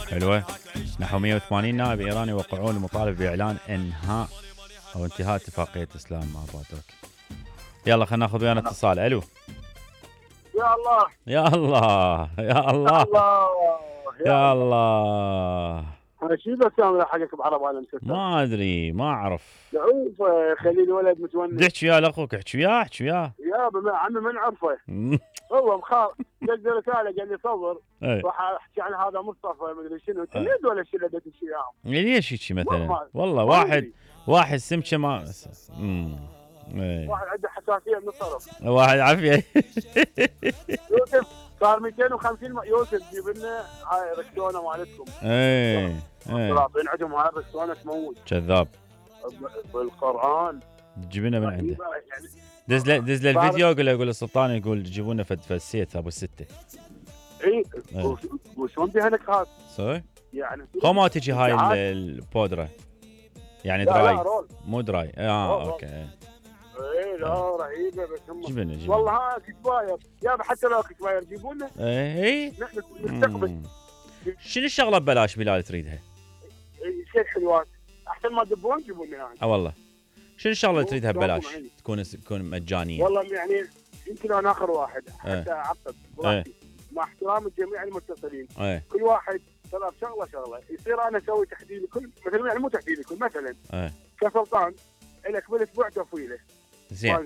حلوة. نحو 180 نائب إيراني يوقعون المطالب بإعلان إنهاء أو انتهاء اتفاقية إسلام مع باتروك. يلا خلينا ناخذ ويانا اتصال. ألو. يا الله يا الله يا الله يا الله. انا شو بس اعمل حقك بعرب على المسلسل؟ ما أدري ما أعرف. دعوف خلي الولد متونس. احكي وياه لأخوك، احكي وياه احكي وياه. يا عمي من عرفه والله مخاف. قلت رساله قال لي صبر راح احكي عن هذا مصطفى مدري شنو. انت ليه دول الشله اللي تمشي اياهم؟ ليش هيك مثلا؟ والله واحد سمكه ما واحد عنده حساسيه من الطرف. واحد عافيه. يوسف صار 250 يوسف جيب لنا هاي ركسونه مالتكم. طلعين عندهم هاي الركسونه تموت. كذاب. بالقران جيب لنا من عنده. دز له الفيديو يقول السلطان يقول جيبوا لنا فسيت ابو السته. اي وشلون بهنك هذا؟ صحيح. يعني هو ما تجي هاي البودره يعني دراي مو دراي. اوكي. اي لا رهيبه بس هم جيبنا والله ها كسباير يا حتى لو كسباير جيبوا لنا. اي نحن نستقبل. شنو الشغله ببلاش بلال تريدها؟ شيء حلوات احسن ما دبون جيبوا لنا يعني. والله شنو الشغله اللي تريدها ببلاش تكون مجانيه؟ والله يعني يمكن انا اخر واحد حتى اعقب مع احترام جميع المتصلين. كل واحد طلب شغله يصير انا اسوي تحديد كل مثلا يعني مو تحديد كل مثلا كسلطان لك بالاسبوع تفويله زين.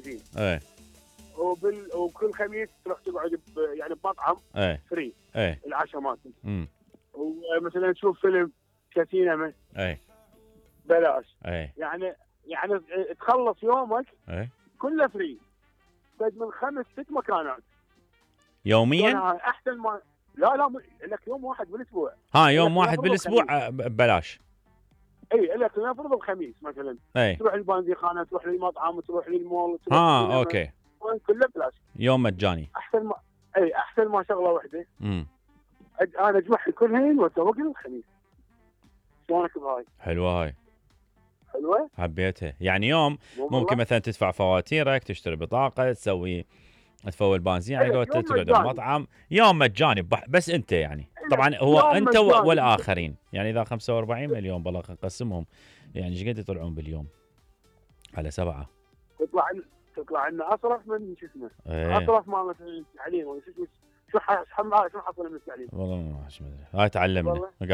وكل خميس تروح تقعد يعني بمطعم فري العشاء مالتي. ومثلا تشوف فيلم كسينما بلاش. يعني تخلص يومك كله فري بعد من 5-6 مكانات يوميا. احسن ما لا لك يوم واحد بالاسبوع. يوم واحد بالاسبوع ببلاش. اي لك نفرض الخميس مثلا تروح البنزيخانه تروح للمطعم تروح للمول تروح اوكي كله بلاش يوم مجاني. احسن ما شغله واحده. انا اجمعها كلهن واسوق الخميس. شلونك بهاي؟ حلوه هاي. حلوه حبيتها. يعني يوم ممكن مثلا تدفع فواتيرك تشتري بطاقه تفول بنزين على قولتك تقعد المطعم يوم مجاني بس انت يعني طبعا هو انت والاخرين يعني اذا 45 مليون بالله نقسمهم يعني ايش قد يطلعون باليوم على 7 تطلع لنا اصرف من شو اسمه اصرف ما مثلا التعليم شو حصل من التعليم. والله ما ادري هاي تعلمنا.